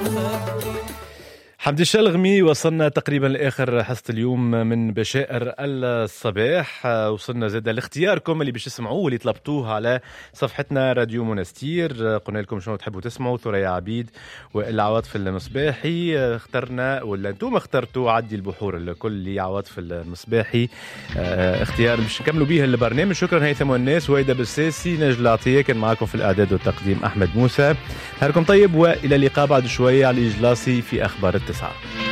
حمد الشلغمي. وصلنا تقريبا لآخر حصة اليوم من بشائر الصباح. وصلنا زاد لاختياركم اللي باش تسمعوه واللي طلبتوه على صفحتنا راديو منستير. قلنا لكم شنو تحبوا تسمعوا، ثريا عبيد والعواطف المصباحي. اخترنا ولا انتم اخترتوا عدي البحور الكل لعواطف المصباحي. اختيار باش نكملوا به البرنامج. شكرا هيثم والناس، ويدا بالساسي، نجل العطية كان معكم في الإعداد والتقديم أحمد موسى. نهاركم طيب، وإلى اللقاء بعد شوية على إجلاسي في أخبار التسعة.